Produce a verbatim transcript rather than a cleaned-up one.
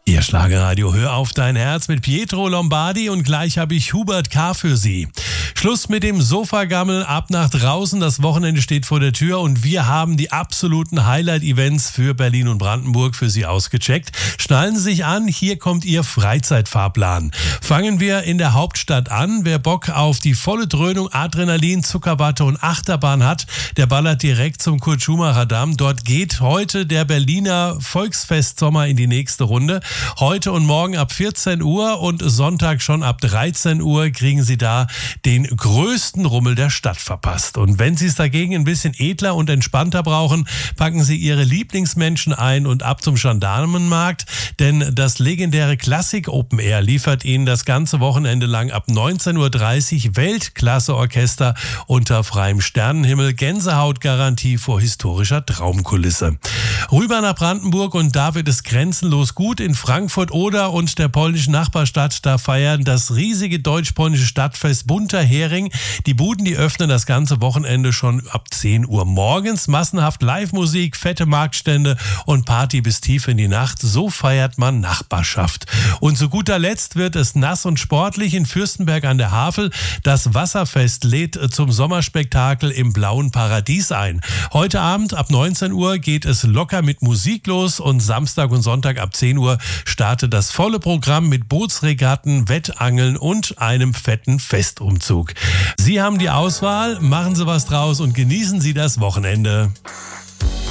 Ihr Schlagerradio, hör auf dein Herz mit Pietro Lombardi und gleich habe ich Hubert K. für Sie. Schluss mit dem Sofagammel, ab nach draußen, das Wochenende steht vor der Tür und wir haben die absoluten Highlight-Events für Berlin und Brandenburg für Sie ausgecheckt. Schnallen Sie sich an, hier kommt Ihr Freizeitfahrplan. Fangen wir in der Hauptstadt an. Wer Bock auf die volle Dröhnung, Adrenalin, Zuckerwatte und Achterbahn hat, der ballert direkt zum Kurt-Schumacher-Damm. Dort geht heute der Berliner Volksfest-Sommer in die nächste Runde. Heute und morgen ab vierzehn Uhr und Sonntag schon ab dreizehn Uhr kriegen Sie da den größten Rummel der Stadt verpasst. Und wenn Sie es dagegen ein bisschen edler und entspannter brauchen, packen Sie Ihre Lieblingsmenschen ein und ab zum Gendarmenmarkt, denn das legendäre Klassik Open Air liefert Ihnen das ganze Wochenende lang ab neunzehn Uhr dreißig Weltklasse-Orchester unter freiem Sternenhimmel, Gänsehautgarantie vor historischer Traumkulisse. Rüber nach Brandenburg und da wird es grenzenlos gut. In Frankfurt Oder und der polnischen Nachbarstadt, da feiern das riesige deutsch-polnische Stadtfest Bunter Hering. Die Buden, die öffnen das ganze Wochenende schon ab zehn Uhr morgens. Massenhaft Live-Musik, fette Marktstände und Party bis tief in die Nacht. So feiert man Nachbarschaft. Und zu guter Letzt wird es nass und sportlich in Fürstenberg an der Havel. Das Wasserfest lädt zum Sommerspektakel im blauen Paradies ein. Heute Abend ab neunzehn Uhr geht es locker mit Musik los und Samstag und Sonntag ab zehn Uhr startet das volle Programm mit Bootsregatten, Wettangeln und einem fetten Festumzug. Sie haben die Auswahl, machen Sie was draus und genießen Sie das Wochenende.